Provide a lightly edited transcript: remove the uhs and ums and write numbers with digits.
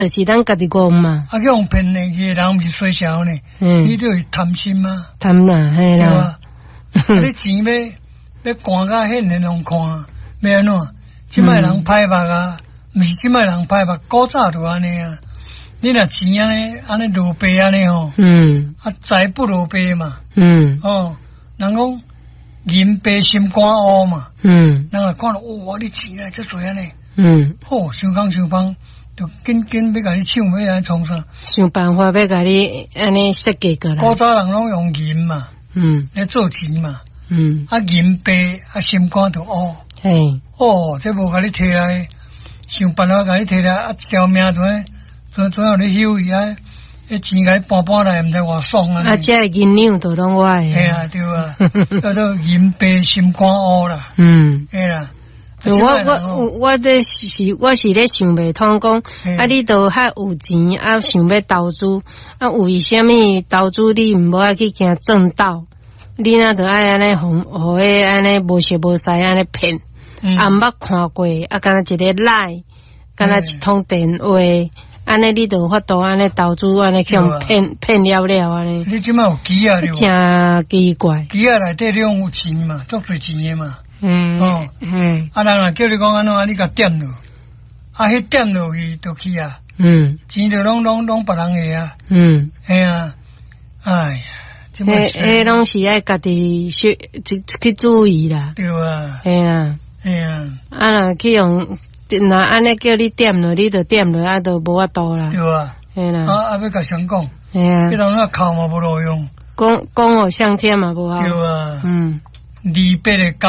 就是咱家己讲嘛。 啊，用骗的个人毋是衰小呢，你就会贪心嘛。 贪啦，嘿啦。 你钱要赶到遐人拢看，要安怎？即摆人歹目啊，毋是即摆人歹目，古早就安尼啊。你若钱安尼落白安尼吼，啊财不落白嘛，哦，人讲银白心肝乌嘛，人来看到哇，你钱啊遮侪安尼，好想讲想方，就紧要甲你抢，要安创啥？ 想办法要甲你安尼设计过来。 古早人拢用银嘛，来做钱嘛，啊银白啊心肝就乌，哦，这无甲你摕来，想办法甲你摕来啊，条命怎样你休伊啊？迄钱甲你搬来，毋知偌爽啊！ 啊，这银两都拢我诶。 嘿啊，对啊，叫做银白心肝乌啦。嘿啦。 我是咧想袂通讲，啊，你都遐有钱啊，想要投资啊，为虾米投资你毋无爱去惊正道？你那都爱安尼互迄安尼无识无识安尼骗，啊，毋捌看过啊，敢若一个赖，敢若一通电话。安尼你就法度安尼投资安尼去用骗了安尼。 你即摆有机啊？ 真奇怪。 机啊内底你用有钱嘛，足侪钱诶嘛。啊，人若叫你讲安怎，你甲点落，啊，迄点落去就去啊。钱就拢别人诶啊。嘿啊，哎呀， 迄拢是爱家己去注意啦。 对啊。 嘿啊。啊，若去用。若安尼叫你点落，你就点落，啊，就无法度啦。 对啊，嘿啦。啊，要甲谁讲？ 嘿啊。 迄人那哭嘛无路用。 讲互上天嘛无效。 对啊。200个